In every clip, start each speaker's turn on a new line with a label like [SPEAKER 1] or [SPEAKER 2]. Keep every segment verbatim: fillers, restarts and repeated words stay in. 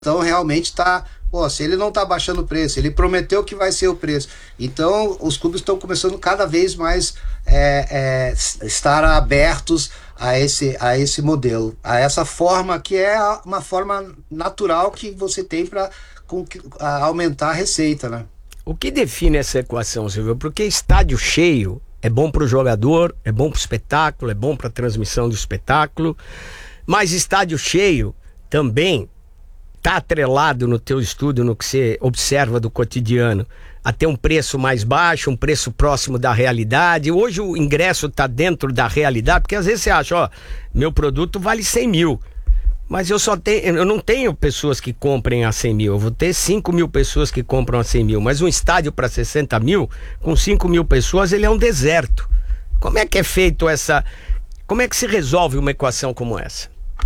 [SPEAKER 1] Então realmente está, pô, se ele não está baixando o preço, ele prometeu que vai ser o preço. Então os clubes estão começando cada vez mais é, é, estar abertos a esse, a esse modelo, a essa forma que é uma forma natural que você tem para aumentar a receita, né?
[SPEAKER 2] O que define essa equação, Silvio? Porque estádio cheio é bom para o jogador, é bom para o espetáculo, é bom para a transmissão do espetáculo, mas estádio cheio também está atrelado no teu estudo, no que você observa do cotidiano, a ter um preço mais baixo, um preço próximo da realidade. Hoje o ingresso está dentro da realidade, porque às vezes você acha, ó, meu produto vale cem mil, mas eu só tenho, eu não tenho pessoas que comprem a cem mil, eu vou ter cinco mil pessoas que compram a cem mil, mas um estádio para sessenta mil, com cinco mil pessoas, ele é um deserto. Como é que é feito essa, como é que se resolve uma equação como essa?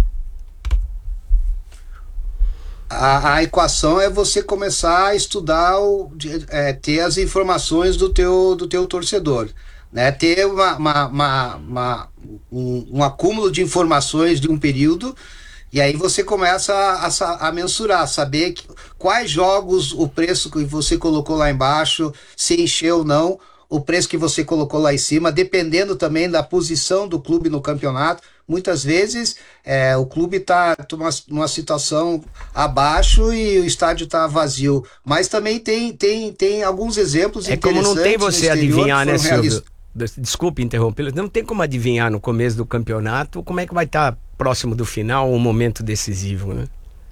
[SPEAKER 1] A, a equação é você começar a estudar, o, é, ter as informações do teu, do teu torcedor, né? Ter uma, uma, uma, uma, um, um acúmulo de informações de um período, e aí você começa a, a, a mensurar, saber que, quais jogos o preço que você colocou lá embaixo, se encheu ou não, o preço que você colocou lá em cima, dependendo também da posição do clube no campeonato. Muitas vezes é, o clube está numa, numa situação abaixo e o estádio está vazio, mas também tem, tem, tem alguns exemplos
[SPEAKER 2] é
[SPEAKER 1] interessantes.
[SPEAKER 2] É como não tem você adivinhar, né, Silvio?
[SPEAKER 1] Realist...
[SPEAKER 2] Desculpe interromper, não tem como adivinhar no começo do campeonato como é que vai estar tá próximo do final, um momento decisivo, né?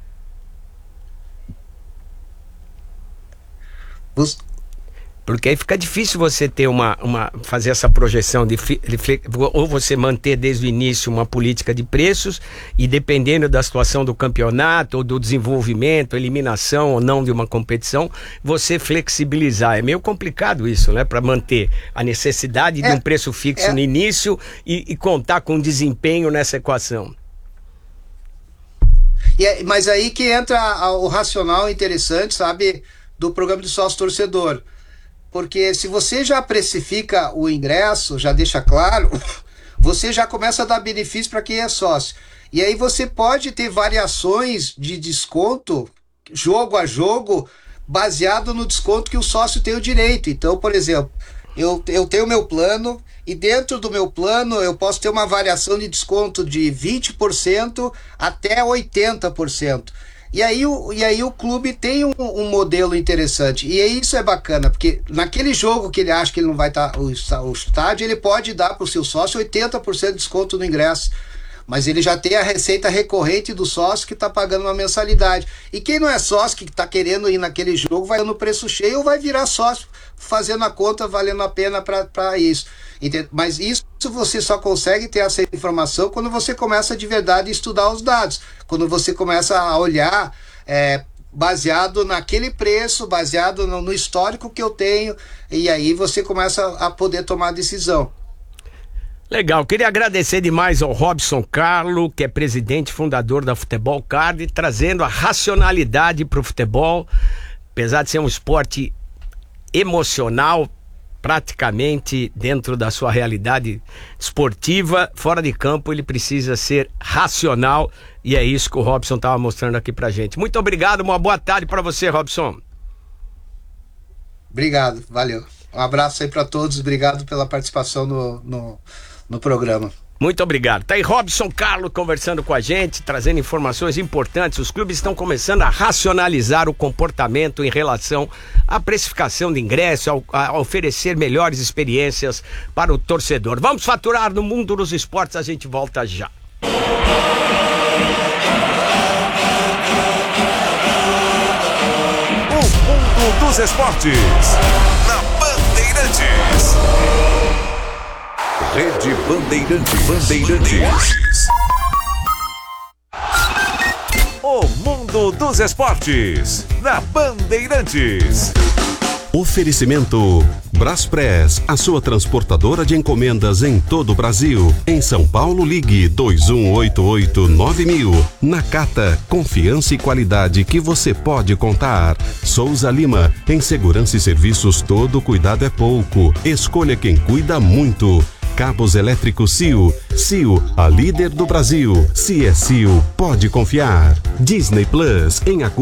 [SPEAKER 1] Os...
[SPEAKER 2] Porque aí fica difícil você ter uma, uma fazer essa projeção de, de ou você manter desde o início uma política de preços e dependendo da situação do campeonato ou do desenvolvimento, eliminação ou não de uma competição, você flexibilizar. É meio complicado isso, né? Para manter a necessidade é, de um preço fixo é. no início e, e contar com desempenho nessa equação.
[SPEAKER 1] E é, mas aí que entra o racional interessante, sabe, do programa de sócio-torcedor. Porque se você já precifica o ingresso, já deixa claro, você já começa a dar benefício para quem é sócio. E aí você pode ter variações de desconto, jogo a jogo, baseado no desconto que o sócio tem o direito. Então, por exemplo, eu, eu tenho o meu plano e dentro do meu plano eu posso ter uma variação de desconto de vinte por cento até oitenta por cento. E aí, o, e aí o clube tem um, um modelo interessante. E isso é bacana, porque naquele jogo que ele acha que ele não vai estar, o, o estádio, ele pode dar para o seu sócio oitenta por cento de desconto no ingresso. Mas ele já tem a receita recorrente do sócio que está pagando uma mensalidade. E quem não é sócio, que está querendo ir naquele jogo, vai no preço cheio ou vai virar sócio, fazendo a conta, valendo a pena para isso. Entende? Mas isso você só consegue ter essa informação quando você começa de verdade a estudar os dados. Quando você começa a olhar é, baseado naquele preço, baseado no, no histórico que eu tenho, e aí você começa a poder tomar a decisão.
[SPEAKER 2] Legal, queria agradecer demais ao Robson Carlo, que é presidente e fundador da Futebol Card, trazendo a racionalidade para o futebol, apesar de ser um esporte emocional, praticamente dentro da sua realidade esportiva, fora de campo ele precisa ser racional e é isso que o Robson estava mostrando aqui pra gente. Muito obrigado, uma boa tarde para você, Robson.
[SPEAKER 1] Obrigado, valeu. Um abraço aí para todos, obrigado pela participação no, no, no programa.
[SPEAKER 2] Muito obrigado. Tá aí Robson Carlo conversando com a gente, trazendo informações importantes. Os clubes estão começando a racionalizar o comportamento em relação à precificação de ingresso, a, a oferecer melhores experiências para o torcedor. Vamos faturar no mundo dos esportes, a gente volta já.
[SPEAKER 3] O mundo dos esportes, na Bandeirantes. Rede Bandeirantes. Bandeirantes. O mundo dos esportes, na Bandeirantes.
[SPEAKER 4] Oferecimento Braspress, a sua transportadora de encomendas em todo o Brasil. Em São Paulo, ligue dois um oito oito nove mil. Nakata, confiança e qualidade que você pode contar. Souza Lima, em segurança e serviços todo cuidado é pouco. Escolha quem cuida muito. Cabos elétricos C I O. C I O, a líder do Brasil. Se é C I O, pode confiar. Disney Plus em